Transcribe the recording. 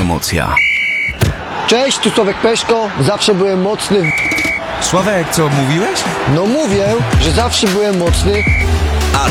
emocja. Cześć, tu Sławek Peszko. Zawsze byłem mocny. Sławek, co mówiłeś? No mówię, że zawsze byłem mocny.